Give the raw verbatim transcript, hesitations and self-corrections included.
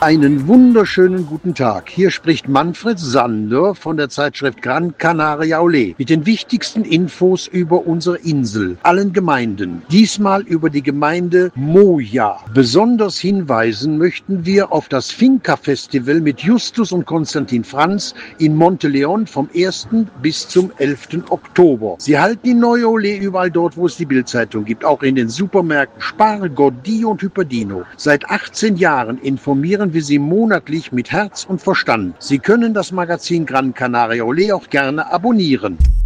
Einen wunderschönen guten Tag. Hier spricht Manfred Sander von der Zeitschrift Gran Canaria Olé mit den wichtigsten Infos über unsere Insel, allen Gemeinden. Diesmal über die Gemeinde Moja. Besonders hinweisen möchten wir auf das Finca-Festival mit Justus und Konstantin Franz in Monteleon vom ersten bis zum elften Oktober. Sie halten die neue Olé überall dort, wo es die Bildzeitung gibt, auch in den Supermärkten Spar, Gordillo und Hyperdino. Seit achtzehn Jahren informieren wir Sie monatlich mit Herz und Verstand. Sie können das Magazin Gran Canaria Olé auch gerne abonnieren.